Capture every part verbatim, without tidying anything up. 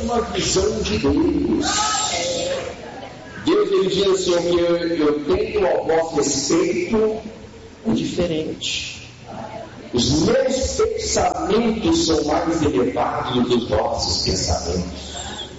uma visão de Deus. Deus, ele diz assim, que eu, eu tenho ao vosso respeito o diferente. Os meus pensamentos são mais elevados do que os vossos pensamentos.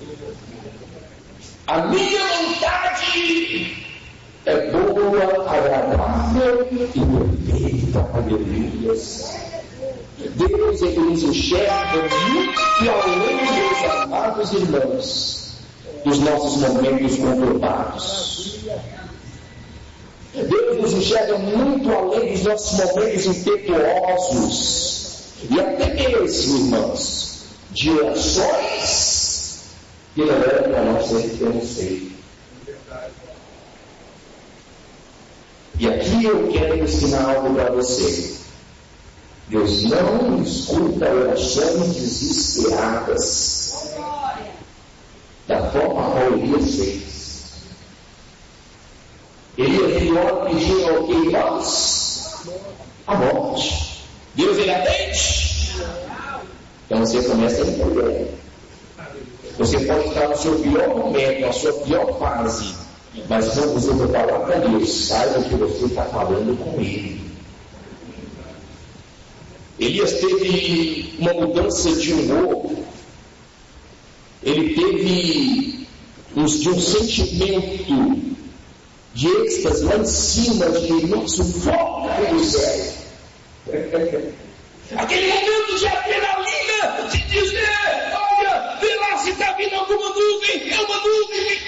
A minha vontade é boa, agradável e perfeita. Aleluia. Deus, ele nos enxerga muito além, meus amados irmãos, dos nossos momentos conturbados. Deus nos enxerga muito além dos nossos momentos impetuosos e até mesmo, irmãos, de ações que não eram para nós sempre termos feito. E aqui eu quero ensinar algo para você. Deus não escuta orações desesperadas da forma como Elias fez. Elias, ele ora pedindo ao que, irmãos? A morte. Deus, ele atende. Então você começa a entender. Você pode estar no seu pior momento, na sua pior fase, mas quando você for falar para Deus, saiba que você está falando com Ele. Elias teve uma mudança de humor. Ele teve um, de um sentimento de êxtase lá em cima, de nosso fogo do céu. Aquele momento de adrenalina, de dizer, olha, vê lá se está vindo alguma nuvem, é uma nuvem,